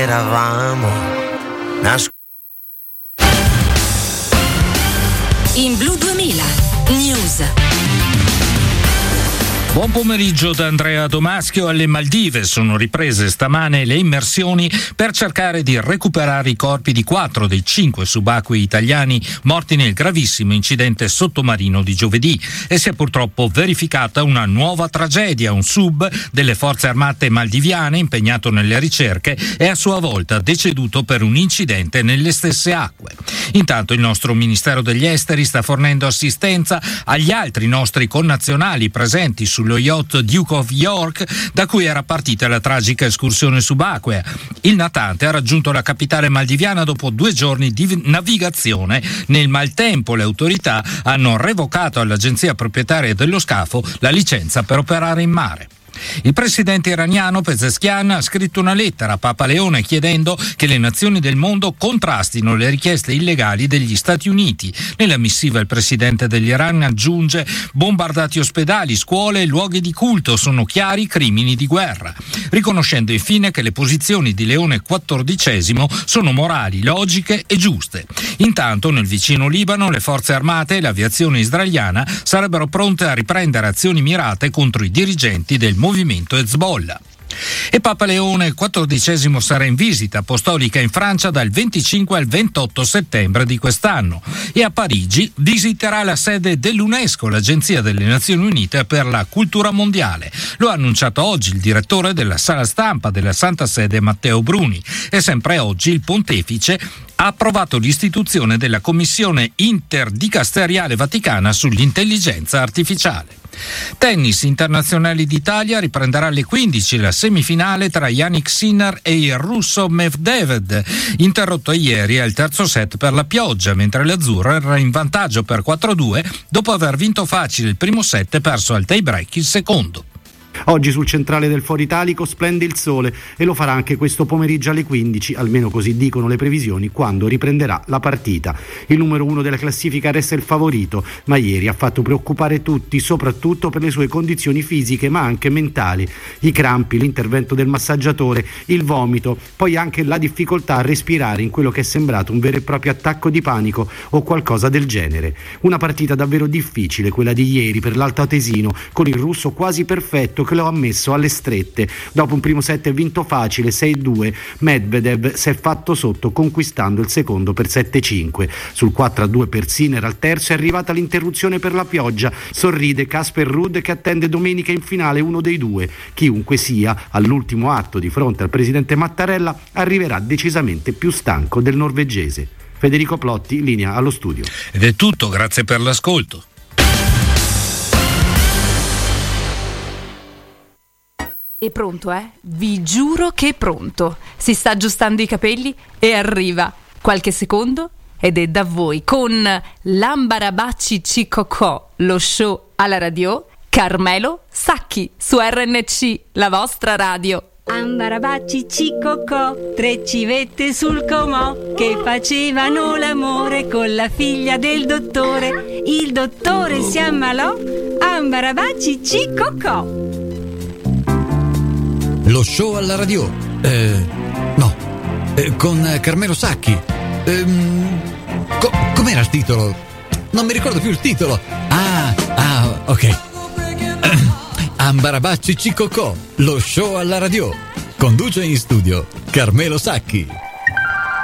Eravamo in Blu 2000 News. Buon pomeriggio da Andrea Domaschio. Alle Maldive sono riprese stamane le immersioni per cercare di recuperare i corpi di 4 dei 5 subacquei italiani morti nel gravissimo incidente sottomarino di giovedì, e si è purtroppo verificata una nuova tragedia. Un sub delle forze armate maldiviane impegnato nelle ricerche è a sua volta deceduto per un incidente nelle stesse acque. Intanto il nostro Ministero degli Esteri sta fornendo assistenza agli altri nostri connazionali presenti sullo yacht Duke of York, da cui era partita la tragica escursione subacquea. Il natante ha raggiunto la capitale maldiviana dopo 2 giorni di navigazione. Nel maltempo le autorità hanno revocato all'agenzia proprietaria dello scafo la licenza per operare in mare. Il presidente iraniano Pezeshkian ha scritto una lettera a Papa Leone chiedendo che le nazioni del mondo contrastino le richieste illegali degli Stati Uniti. Nella missiva il presidente dell'Iran aggiunge: bombardati ospedali, scuole e luoghi di culto sono chiari crimini di guerra, riconoscendo infine che le posizioni di Leone XIV sono morali, logiche e giuste. Intanto nel vicino Libano le forze armate e l'aviazione israeliana sarebbero pronte a riprendere azioni mirate contro i dirigenti del movimento Hezbollah. E Papa Leone XIV sarà in visita apostolica in Francia dal 25 al 28 settembre di quest'anno, e a Parigi visiterà la sede dell'UNESCO, l'Agenzia delle Nazioni Unite per la Cultura Mondiale. Lo ha annunciato oggi il direttore della sala stampa della Santa Sede Matteo Bruni, e sempre oggi il pontefice ha approvato l'istituzione della Commissione Interdicasteriale Vaticana sull'intelligenza artificiale. Tennis, Internazionali d'Italia, riprenderà alle 15 la semifinale tra Yannick Sinner e il russo Medvedev, interrotto ieri al terzo set per la pioggia, mentre l'azzurro era in vantaggio per 4-2 dopo aver vinto facile il primo set e perso al tie break il secondo. Oggi sul centrale del Foro Italico splende il sole, e lo farà anche questo pomeriggio alle 15, almeno così dicono le previsioni, quando riprenderà la partita. Il numero 1 della classifica resta il favorito, ma ieri ha fatto preoccupare tutti, soprattutto per le sue condizioni fisiche ma anche mentali. I crampi, l'intervento del massaggiatore, il vomito, poi anche la difficoltà a respirare in quello che è sembrato un vero e proprio attacco di panico o qualcosa del genere. Una partita davvero difficile quella di ieri per l'altoatesino, con il russo quasi perfetto che lo ha messo alle strette. Dopo un primo set vinto facile 6-2, Medvedev si è fatto sotto conquistando il secondo per 7-5. Sul 4-2 per Sinner al terzo è arrivata l'interruzione per la pioggia. Sorride Casper Ruud che attende domenica in finale uno dei due. Chiunque sia, all'ultimo atto di fronte al presidente Mattarella arriverà decisamente più stanco del norvegese. Federico Plotti, linea allo studio. Ed è tutto, grazie per l'ascolto. È pronto, Vi giuro che è pronto. Si sta aggiustando i capelli e arriva. Qualche secondo ed è da voi con l'Ambarabacci Cicocò, lo show alla radio, Carmelo Sacchi su RNC, la vostra radio. Ambarabacci Cicocò, 3 civette sul comò che facevano l'amore con la figlia del dottore. Il dottore si ammalò, Ambarabacci Cicocò. Lo show alla radio. Con Carmelo Sacchi. Com'era il titolo? Non mi ricordo più il titolo. Ok. Ambarabacci Cicocò, lo show alla radio. Conduce in studio Carmelo Sacchi.